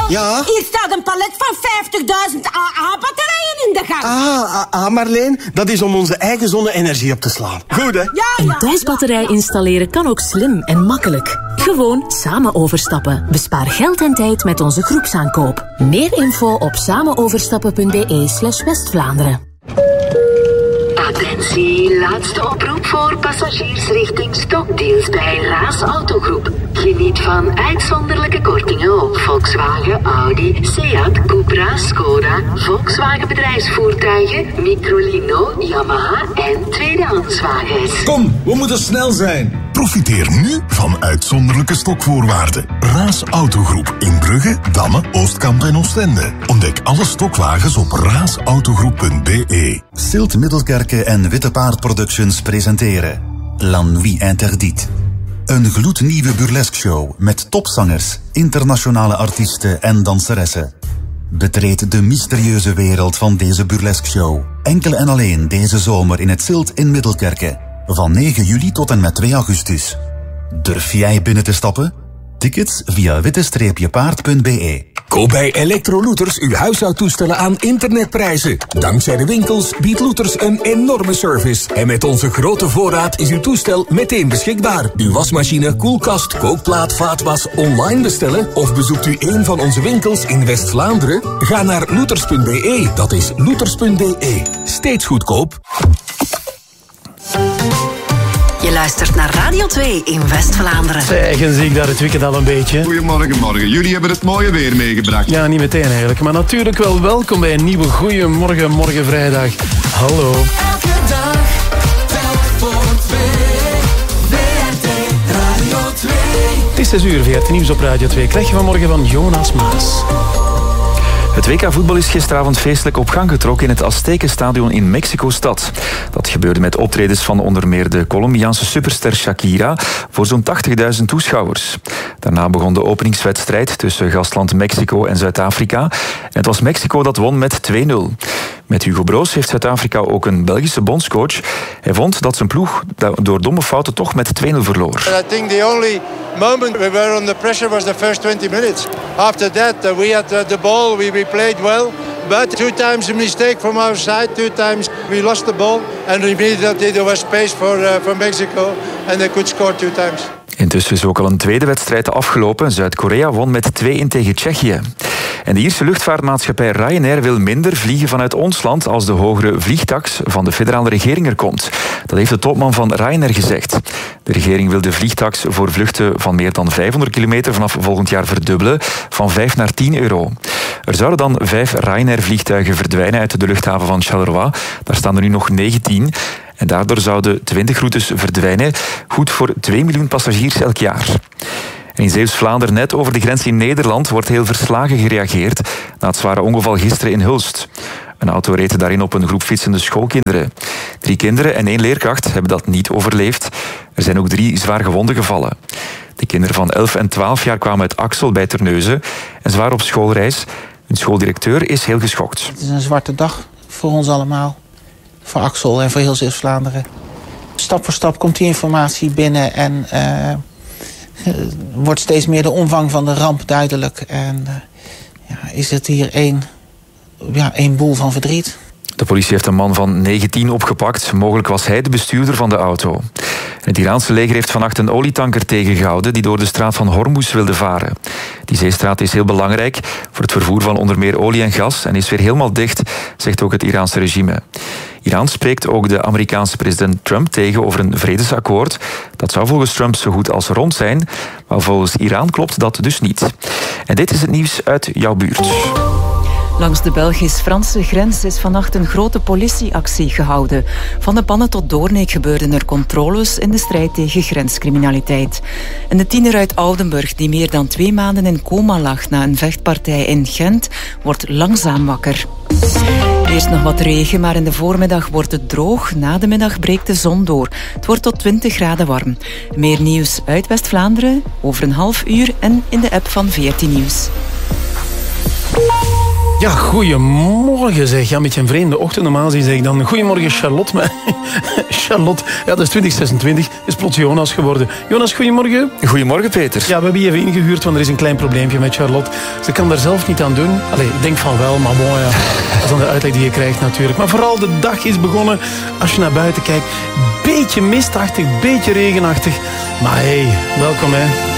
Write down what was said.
Ja? Hier staat een palet van 50.000 AA-batterijen in de gang. Marleen, dat is om onze eigen zonne-energie op te slaan. Goed, hè? Ja. Een thuisbatterij installeren kan ook slim en makkelijk. Gewoon samen overstappen. Bespaar geld en tijd met onze groepsaankoop. Meer info op samenoverstappen.be/West-Vlaanderen. Attentie, laatste oproep voor passagiers richting Stokdeals bij Raas Autogroep. Geniet van uitzonderlijke kortingen op Volkswagen, Audi, Seat, Cupra, Skoda, Volkswagen bedrijfsvoertuigen, Microlino, Yamaha en tweedehandswagens. Kom, we moeten snel zijn. Profiteer nu van uitzonderlijke stokvoorwaarden. Raas Autogroep in Brugge, Damme, Oostkamp en Oostende. Ontdek alle stokwagens op raasautogroep.be. Silt Middelkerke en Witte Paard Productions presenteren La Nuit Interdite. Een gloednieuwe burlesque show met topzangers, internationale artiesten en danseressen. Betreed de mysterieuze wereld van deze burlesque show. Enkel en alleen deze zomer in het Silt in Middelkerke. Van 9 juli tot en met 2 augustus. Durf jij binnen te stappen? Tickets via witte-paard.be. Koop bij Electrolooters uw huishoudtoestellen aan internetprijzen. Dankzij de winkels biedt Looters een enorme service. En met onze grote voorraad is uw toestel meteen beschikbaar. Uw wasmachine, koelkast, kookplaat, vaatwas online bestellen? Of bezoekt u een van onze winkels in West-Vlaanderen? Ga naar looters.be. Dat is looters.be. Steeds goedkoop. Je luistert naar Radio 2 in West-Vlaanderen. Zeggen zie ik daar het weekend al een beetje. Goedemorgen. Jullie hebben het mooie weer meegebracht. Ja, niet meteen eigenlijk. Maar natuurlijk wel welkom bij een nieuwe Goeiemorgen, morgen vrijdag. Hallo. Elke dag, telk voor 2. VRT Radio 2. Het is 6 uur, VRT Nieuws op Radio 2. Krijg je vanmorgen van Jonas Maas. Het WK-voetbal is gisteravond feestelijk op gang getrokken in het Aztekenstadion in Mexico-stad. Dat gebeurde met optredens van onder meer de Colombiaanse superster Shakira voor zo'n 80.000 toeschouwers. Daarna begon de openingswedstrijd tussen gastland Mexico en Zuid-Afrika. En het was Mexico dat won met 2-0. Met Hugo Broos heeft Zuid-Afrika ook een Belgische bondscoach. Hij vond dat zijn ploeg door domme fouten toch met 2-0 verloor. I think the only moment we were under pressure was the first 20 minutes. After that, we had the ball, we played well. But 2 times a mistake from our side, 2 times we lost the ball. And immediately there was space for Mexico and they could score 2 times. Intussen is ook al een tweede wedstrijd afgelopen. Zuid-Korea won met 2-1 tegen Tsjechië. En de Ierse luchtvaartmaatschappij Ryanair wil minder vliegen vanuit ons land als de hogere vliegtaks van de federale regering er komt. Dat heeft de topman van Ryanair gezegd. De regering wil de vliegtaks voor vluchten van meer dan 500 kilometer vanaf volgend jaar verdubbelen, van 5 naar 10 euro. Er zouden dan 5 Ryanair-vliegtuigen verdwijnen uit de luchthaven van Charleroi. Daar staan er nu nog 19. En daardoor zouden 20 routes verdwijnen, goed voor 2 miljoen passagiers elk jaar. En in Zeeuws-Vlaanderen, net over de grens in Nederland, wordt heel verslagen gereageerd na het zware ongeval gisteren in Hulst. Een auto reed daarin op een groep fietsende schoolkinderen. 3 kinderen en 1 leerkracht hebben dat niet overleefd. Er zijn ook 3 zwaar gewonden gevallen. De kinderen van 11 en 12 jaar kwamen uit Axel bij Terneuzen en ze waren op schoolreis. Hun schooldirecteur is heel geschokt. Het is een zwarte dag voor ons allemaal. Voor Axel en voor heel Zeeuws-Vlaanderen. Stap voor stap komt die informatie binnen en wordt steeds meer de omvang van de ramp duidelijk. En is het hier één boel van verdriet. De politie heeft een man van 19 opgepakt. Mogelijk was hij de bestuurder van de auto. Het Iraanse leger heeft vannacht een olietanker tegengehouden die door de straat van Hormuz wilde varen. Die zeestraat is heel belangrijk voor het vervoer van onder meer olie en gas en is weer helemaal dicht, zegt ook het Iraanse regime. Iran spreekt ook de Amerikaanse president Trump tegen over een vredesakkoord. Dat zou volgens Trump zo goed als rond zijn, maar volgens Iran klopt dat dus niet. En dit is het nieuws uit jouw buurt. Langs de Belgisch-Franse grens is vannacht een grote politieactie gehouden. Van de Pannen tot Doornik gebeurden er controles in de strijd tegen grenscriminaliteit. En de tiener uit Oudenburg, die meer dan 2 maanden in coma lag na een vechtpartij in Gent, wordt langzaam wakker. Eerst nog wat regen, maar in de voormiddag wordt het droog. Na de middag breekt de zon door. Het wordt tot 20 graden warm. Meer nieuws uit West-Vlaanderen over een half uur en in de app van VRT Nieuws. Ja, goedemorgen zeg. Ja, met je een vreemde ochtend. Normaal zeg ik dan goedemorgen Charlotte. Maar Charlotte, ja, dat is 2026. Is plots Jonas geworden. Jonas, goedemorgen. Goedemorgen, Peter. Ja, we hebben je even ingehuurd, want er is een klein probleempje met Charlotte. Ze kan daar zelf niet aan doen. Allee, ik denk van wel, maar bon, ja. Dat is dan de uitleg die je krijgt natuurlijk. Maar vooral de dag is begonnen. Als je naar buiten kijkt, beetje mistachtig, beetje regenachtig. Maar hey, welkom hè.